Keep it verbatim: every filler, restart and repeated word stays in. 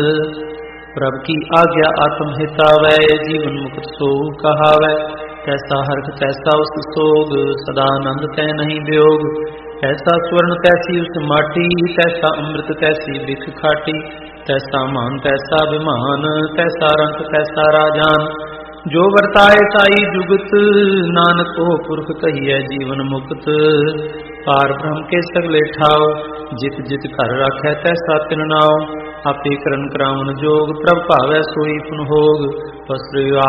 प्रभ की आज्ञा आत्म हितावै, जीवन मुक्त सो कहावै। कैसा हर्ष तैसा उस सोग, सदानंद तै नहीं वियोग। ऐसा स्वर्ण तैसी उस माटी, तैसा अमृत तैसी बिख खाटी। तैसा मान तैसा विमान, तैसा रंग तैसा राजान। जो वर्ताए साई जुगत, नानक को पुरख कहिए जीवन मुक्त। पार ब्रह्म के सगले ठाव, जित जित घर राखै तैसा तिन नाव। आपे करन करावन जोग, प्रभ भावै सोई पुन होग। वस्त्र